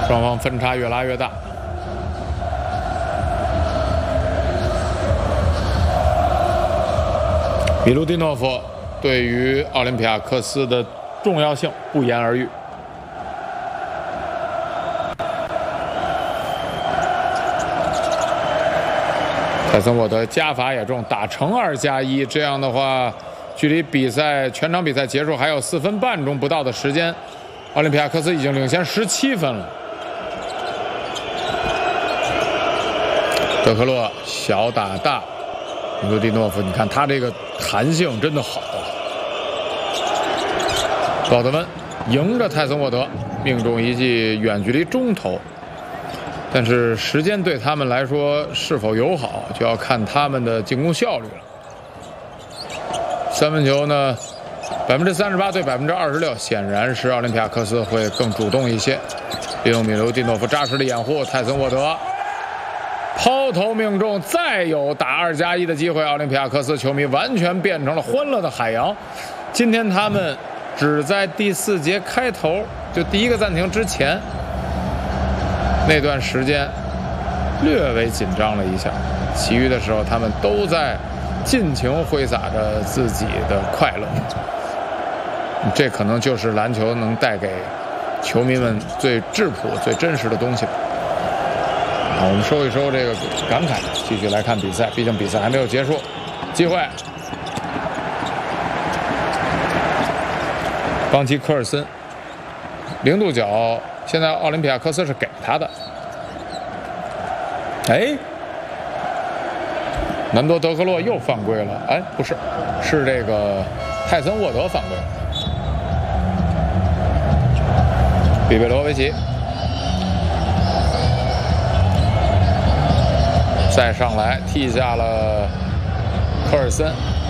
双方分差越拉越大。米卢蒂诺夫对于奥林匹亚克斯的重要性不言而喻。泰森沃德加罚也中，打成2+1，这样的话，距离全场比赛结束还有4分半钟不到的时间，奥林匹亚克斯已经领先17分了。德克洛小打大，米卢蒂诺夫，你看他这个弹性真的好啊！鲍德温迎着泰森沃德命中一记远距离中投。但是时间对他们来说是否友好，就要看他们的进攻效率了。三分球呢，38%对26%，显然是奥林匹亚克斯会更主动一些。利用米卢蒂诺夫扎实的掩护，泰森沃德抛投命中，再有打2+1的机会。奥林匹亚克斯球迷完全变成了欢乐的海洋。今天他们只在第4节开头，就第1个暂停之前。那段时间略微紧张了一下，其余的时候他们都在尽情挥洒着自己的快乐。这可能就是篮球能带给球迷们最质朴、最真实的东西吧。好，我们收一收这个感慨，继续来看比赛，毕竟比赛还没有结束。机会，邦奇科尔森0度角。现在奥林匹亚克斯是给他的，哎，南多德克洛又犯规了，哎，不是，是这个泰森沃德犯规。比贝罗维奇再上来替下了科尔森。